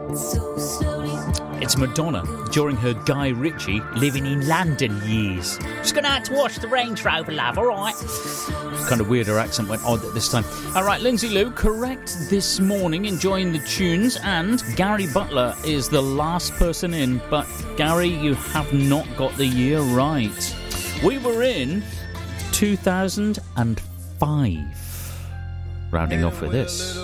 It's Madonna during her Guy Ritchie living in London years. Just going to have to wash the Range Rover, love, all right? Kind of weird, her accent went odd at this time. All right, Lindsay Lou, correct this morning, enjoying the tunes, and Gary Butler is the last person in, but Gary, you have not got the year right. We were in 2005. Rounding off with this.